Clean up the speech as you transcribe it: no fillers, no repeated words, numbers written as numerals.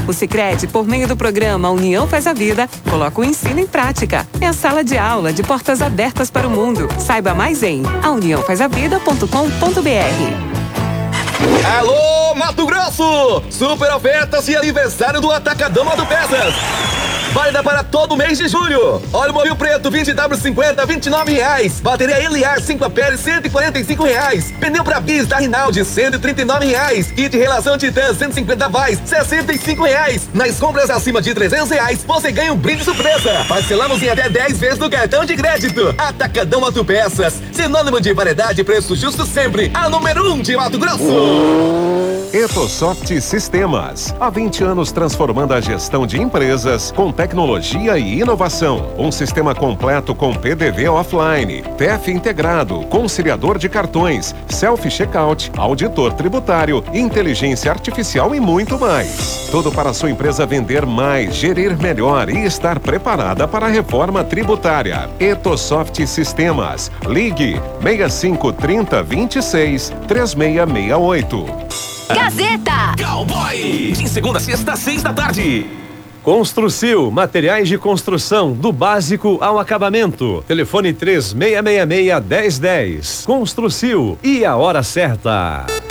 O Sicredi, por meio do programa União Faz a Vida, coloca o ensino em prática. É a sala de aula de portas abertas para o mundo. Saiba mais em auniãofazavida.com.br. Alô, Mato Grosso! Super ofertas e aniversário do Atacadão Autopeças. Válida para todo mês de julho. Óleo Mobil Preto 20W50, R$29. Bateria Eliar 5 amperes, R$145. Pneu para bis da Rinaldi, R$139. Kit relação Titan 150 watts, R$65. Nas compras acima de R$300, você ganha um brinde surpresa. Parcelamos em até 10 vezes no cartão de crédito. Atacadão Autopeças, sinônimo de variedade e preço justo sempre. A número 1 de Mato Grosso. Etosoft Sistemas, há 20 anos transformando a gestão de empresas com tecnologia e inovação. Um sistema completo com PDV offline, TEF integrado, conciliador de cartões, self-checkout, auditor tributário, inteligência artificial e muito mais. Tudo para a sua empresa vender mais, gerir melhor e estar preparada para a reforma tributária. Etosoft Sistemas. Ligue 6530 26 3668. Gazeta Cowboy, de segunda a sexta, 6 da tarde. Construcil, materiais de construção, do básico ao acabamento. Telefone 3666-1010. Construcil, e a hora certa.